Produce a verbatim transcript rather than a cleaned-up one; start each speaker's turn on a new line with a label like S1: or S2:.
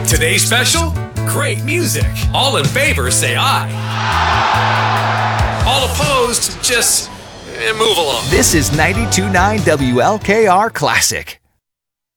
S1: Today's special? Great music. All in favor, say aye. All opposed, just eh, move along.
S2: This is ninety-two point nine W L K R Classic.